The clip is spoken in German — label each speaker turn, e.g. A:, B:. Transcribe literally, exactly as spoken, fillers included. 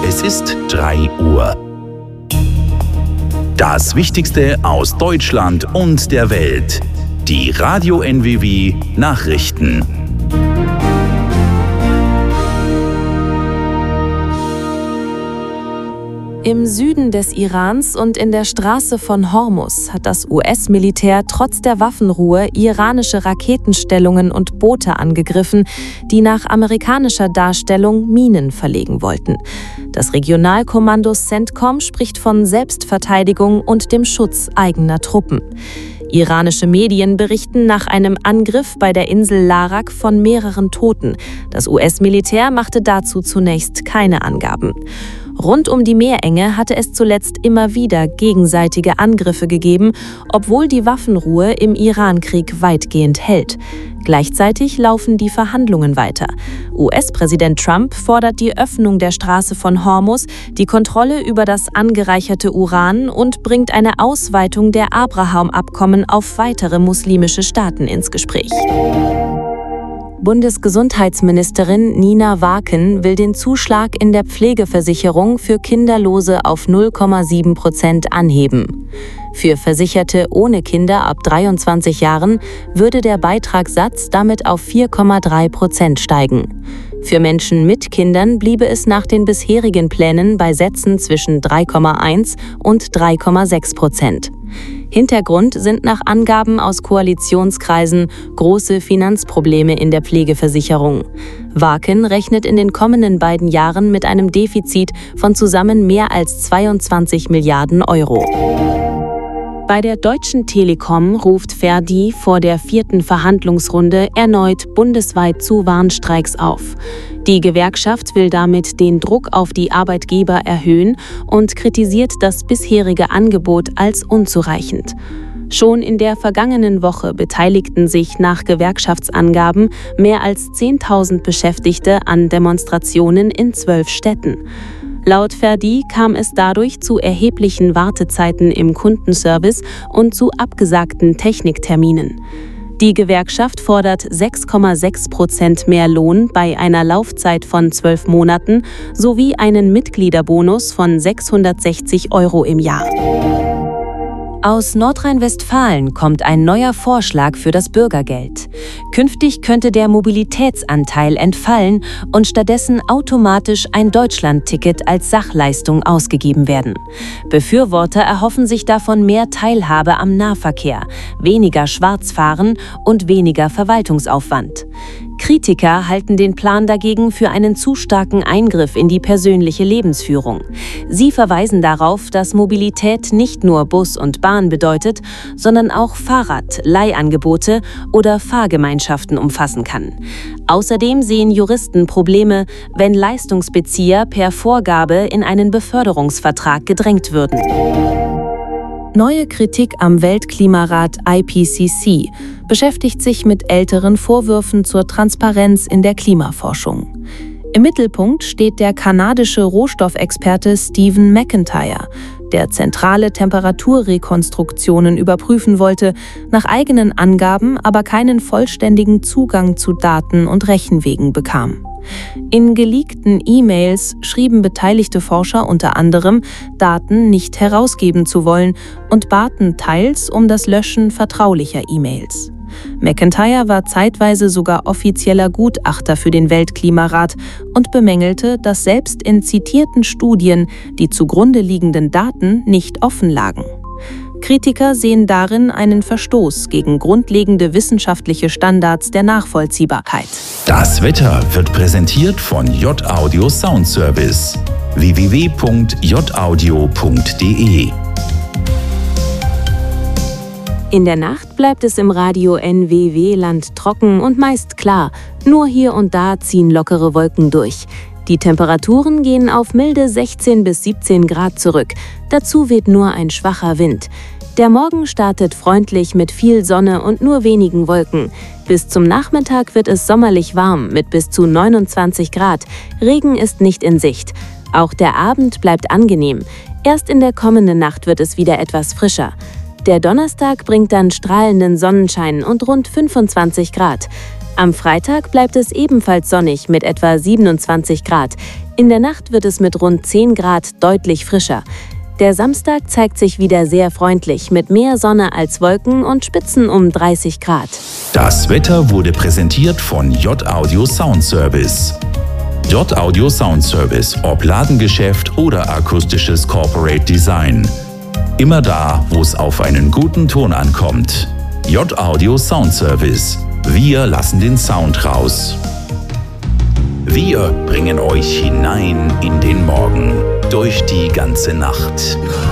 A: Es ist drei Uhr. Das Wichtigste aus Deutschland und der Welt. Die Radio N W W Nachrichten.
B: Im Süden des Irans und in der Straße von Hormus hat das U S-Militär trotz der Waffenruhe iranische Raketenstellungen und Boote angegriffen, die nach amerikanischer Darstellung Minen verlegen wollten. Das Regionalkommando CENTCOM spricht von Selbstverteidigung und dem Schutz eigener Truppen. Iranische Medien berichten nach einem Angriff bei der Insel Larak von mehreren Toten. Das U S-Militär machte dazu zunächst keine Angaben. Rund um die Meerenge hatte es zuletzt immer wieder gegenseitige Angriffe gegeben, obwohl die Waffenruhe im Irankrieg weitgehend hält. Gleichzeitig laufen die Verhandlungen weiter. U S-Präsident Trump fordert die Öffnung der Straße von Hormus, die Kontrolle über das angereicherte Uran und bringt eine Ausweitung der Abraham-Abkommen auf weitere muslimische Staaten ins Gespräch. Bundesgesundheitsministerin Nina Waken will den Zuschlag in der Pflegeversicherung für Kinderlose auf null Komma sieben Prozent anheben. Für Versicherte ohne Kinder ab dreiundzwanzig Jahren würde der Beitragssatz damit auf vier Komma drei Prozent steigen. Für Menschen mit Kindern bliebe es nach den bisherigen Plänen bei Sätzen zwischen drei Komma eins und drei Komma sechs Prozent. Hintergrund sind nach Angaben aus Koalitionskreisen große Finanzprobleme in der Pflegeversicherung. Waken rechnet in den kommenden beiden Jahren mit einem Defizit von zusammen mehr als zweiundzwanzig Milliarden Euro. Bei der Deutschen Telekom ruft Verdi vor der vierten Verhandlungsrunde erneut bundesweit zu Warnstreiks auf. Die Gewerkschaft will damit den Druck auf die Arbeitgeber erhöhen und kritisiert das bisherige Angebot als unzureichend. Schon in der vergangenen Woche beteiligten sich nach Gewerkschaftsangaben mehr als zehntausend Beschäftigte an Demonstrationen in zwölf Städten. Laut Verdi kam es dadurch zu erheblichen Wartezeiten im Kundenservice und zu abgesagten Technikterminen. Die Gewerkschaft fordert sechs Komma sechs Prozent mehr Lohn bei einer Laufzeit von zwölf Monaten sowie einen Mitgliederbonus von sechshundertsechzig Euro im Jahr. Aus Nordrhein-Westfalen kommt ein neuer Vorschlag für das Bürgergeld. Künftig könnte der Mobilitätsanteil entfallen und stattdessen automatisch ein Deutschlandticket als Sachleistung ausgegeben werden. Befürworter erhoffen sich davon mehr Teilhabe am Nahverkehr, weniger Schwarzfahren und weniger Verwaltungsaufwand. Kritiker halten den Plan dagegen für einen zu starken Eingriff in die persönliche Lebensführung. Sie verweisen darauf, dass Mobilität nicht nur Bus und Bahn bedeutet, sondern auch Fahrrad, Leihangebote oder Fahrgemeinschaften umfassen kann. Außerdem sehen Juristen Probleme, wenn Leistungsbezieher per Vorgabe in einen Beförderungsvertrag gedrängt würden. Neue Kritik am Weltklimarat I P C C beschäftigt sich mit älteren Vorwürfen zur Transparenz in der Klimaforschung. Im Mittelpunkt steht der kanadische Rohstoffexperte Stephen McIntyre, der zentrale Temperaturrekonstruktionen überprüfen wollte, nach eigenen Angaben aber keinen vollständigen Zugang zu Daten und Rechenwegen bekam. In geleakten E-Mails schrieben beteiligte Forscher unter anderem, Daten nicht herausgeben zu wollen und baten teils um das Löschen vertraulicher E-Mails. McIntyre war zeitweise sogar offizieller Gutachter für den Weltklimarat und bemängelte, dass selbst in zitierten Studien die zugrunde liegenden Daten nicht offen lagen. Kritiker sehen darin einen Verstoß gegen grundlegende wissenschaftliche Standards der Nachvollziehbarkeit.
A: Das Wetter wird präsentiert von J-Audio Sound Service. w w w punkt j audio punkt d e
B: In der Nacht bleibt es im Radio N W W-Land trocken und meist klar. Nur hier und da ziehen lockere Wolken durch. Die Temperaturen gehen auf milde sechzehn bis siebzehn Grad zurück. Dazu weht nur ein schwacher Wind. Der Morgen startet freundlich mit viel Sonne und nur wenigen Wolken. Bis zum Nachmittag wird es sommerlich warm mit bis zu neunundzwanzig Grad. Regen ist nicht in Sicht. Auch der Abend bleibt angenehm. Erst in der kommenden Nacht wird es wieder etwas frischer. Der Donnerstag bringt dann strahlenden Sonnenschein und rund fünfundzwanzig Grad. Am Freitag bleibt es ebenfalls sonnig mit etwa siebenundzwanzig Grad. In der Nacht wird es mit rund zehn Grad deutlich frischer. Der Samstag zeigt sich wieder sehr freundlich mit mehr Sonne als Wolken und Spitzen um dreißig Grad.
A: Das Wetter wurde präsentiert von J Audio Sound Service. J Audio Sound Service, ob Ladengeschäft oder akustisches Corporate Design. Immer da, wo es auf einen guten Ton ankommt. J Audio Sound Service. Wir lassen den Sound raus. Wir bringen euch hinein in den Morgen, durch die ganze Nacht.